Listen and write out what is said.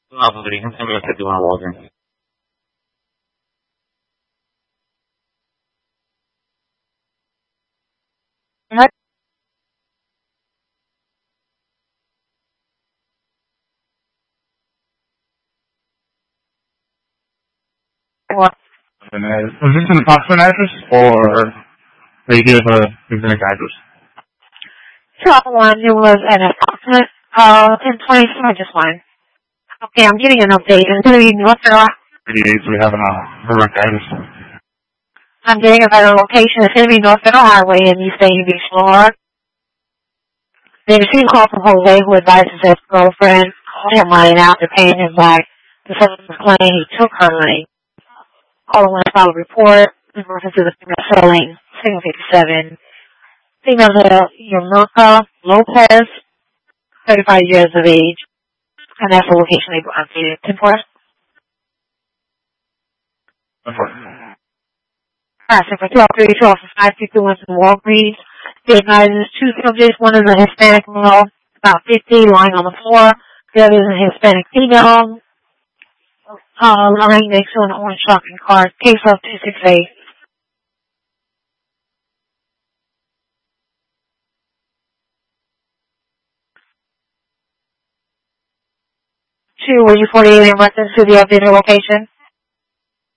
No, podría, siempre que tengo una walking. What? Was this an approximate address, or they give a specific address? 1201, it was an approximate, in 24, just one. Okay, I'm getting an update. It's going to be North Carolina. 38, we have a correct address. I'm getting a better location. It's going to be North Federal Highway in East Baton Beach, Florida. They received a call from Jose, who advises his girlfriend called him money out to pay him back. The husband claimed he took her money. Caller went to file a report in reference to the female selling, single 57. Female Yamilka Lopez, 35 years of age. And that's the location they brought to 10-4. Asking for 1232 off of 551 from Walgreens. The advises two subjects. One is a Hispanic male, about 50, lying on the floor. The other is a Hispanic female, lying next to an orange shopping cart. Case of 268. 2, were you 48 in reference to the updated location?